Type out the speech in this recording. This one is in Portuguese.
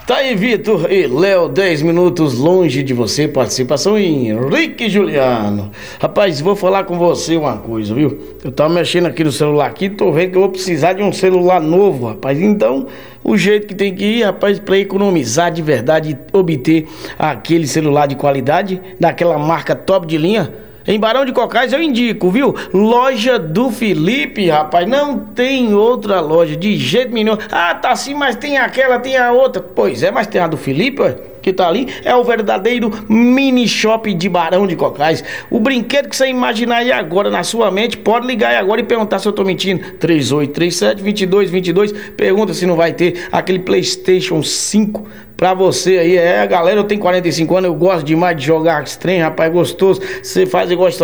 Tá aí, Vitor e Léo, 10 minutos longe de você, participação em Henrique Juliano. Rapaz, vou falar com você uma coisa, viu? Eu tava mexendo aqui no celular aqui, tô vendo que eu vou precisar de um celular novo, rapaz. Então, o jeito que tem que ir, rapaz, pra economizar de verdade e obter aquele celular de qualidade, daquela marca top de linha, em Barão de Cocais eu indico, viu? Loja do Felipe, rapaz. Não tem outra loja de jeito nenhum. Ah, tá assim, mas tem aquela, tem a outra. Pois é, mas tem a do Felipe, ué, que tá ali. É o verdadeiro mini shop de Barão de Cocais. O brinquedo que você imaginar aí agora na sua mente, pode ligar aí agora e perguntar se eu tô mentindo. 3837-2222. Pergunta se não vai ter aquele PlayStation 5 pra você aí. É, galera, eu tenho 45 anos, eu gosto demais de jogar esse trem, rapaz, gostoso. Você faz igual a história